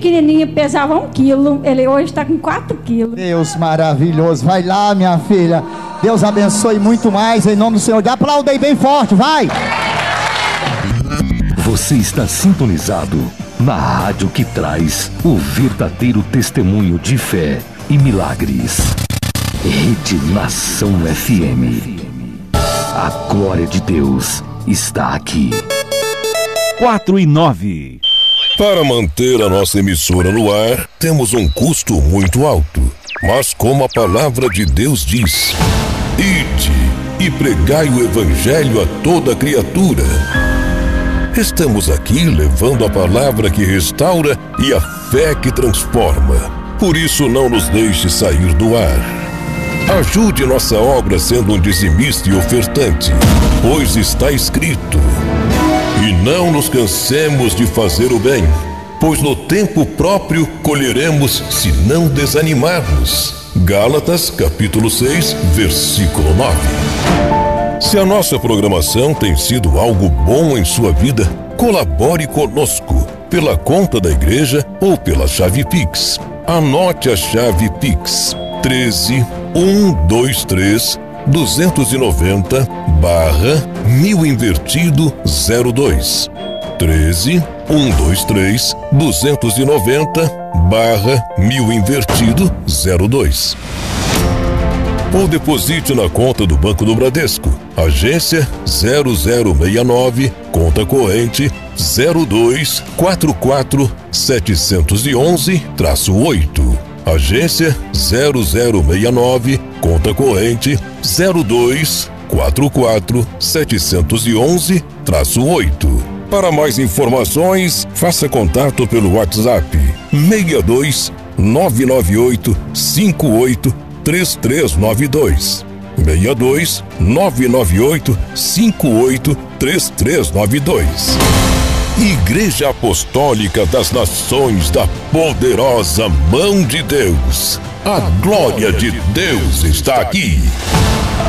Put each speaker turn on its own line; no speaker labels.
pequenininho, pesava 1 quilo. Ele hoje está com 4 quilos.
Deus maravilhoso. Vai lá, minha filha. Deus abençoe muito mais, em nome do Senhor. Aplauda aí bem forte, vai!
Você está sintonizado na rádio que traz o verdadeiro testemunho de fé e milagres. Rede Nação FM. A glória de Deus está aqui.
4 e 9.
Para manter a nossa emissora no ar, temos um custo muito alto. Mas como a palavra de Deus diz: ide e pregai o evangelho a toda criatura. Estamos aqui levando a palavra que restaura e a fé que transforma. Por isso não nos deixe sair do ar. Ajude nossa obra sendo um dizimista e ofertante, pois está escrito: e não nos cansemos de fazer o bem, pois no tempo próprio colheremos se não desanimarmos. Gálatas capítulo 6, versículo 9. Se a nossa programação tem sido algo bom em sua vida, colabore conosco pela conta da igreja ou pela chave Pix. Anote a chave Pix: 13 123 290 /1000 invertido 02. 13 123 290 /1000 invertido 02. Ou deposite na conta do Banco do Bradesco, agência 0069, conta corrente 0244 711-8. Agência 0069, conta corrente 0244 711-8. Para mais informações, faça contato pelo WhatsApp 62 998 58 3392. 62 998 58 3392. Igreja Apostólica das Nações da Poderosa Mão de Deus. A glória de Deus está aqui.